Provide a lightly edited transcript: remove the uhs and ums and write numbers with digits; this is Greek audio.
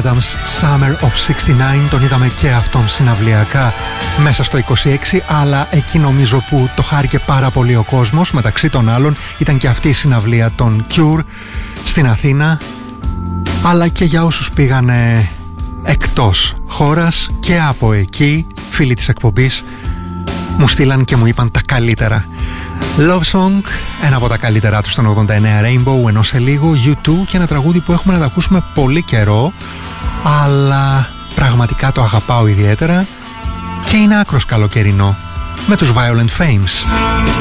Adams, Summer of 69. Τον είδαμε και αυτόν συναυλιακά μέσα στο 26, αλλά εκεί νομίζω που το χάρηκε πάρα πολύ ο κόσμος. Μεταξύ των άλλων ήταν και αυτή η συναυλία των Cure στην Αθήνα, αλλά και για όσους πήγανε εκτός χώρας και από εκεί, φίλοι της εκπομπής μου στείλαν και μου είπαν τα καλύτερα. Love Song, ένα από τα καλύτερά του στον 89, Rainbow, ενώ σε λίγο U2 και ένα τραγούδι που έχουμε να τα ακούσουμε πολύ καιρό, αλλά πραγματικά το αγαπάω ιδιαίτερα και είναι άκρος καλοκαιρινό, με τους Violent Femmes.